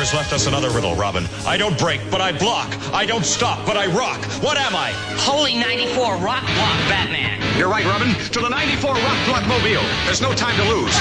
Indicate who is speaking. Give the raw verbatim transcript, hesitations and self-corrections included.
Speaker 1: has left us another riddle, Robin. I don't break, but I block. I don't stop, but I rock. What am I?
Speaker 2: Holy ninety-four Rock Block Batman.
Speaker 3: You're right, Robin. To the ninety-four Rock Block Mobile. There's no time to lose.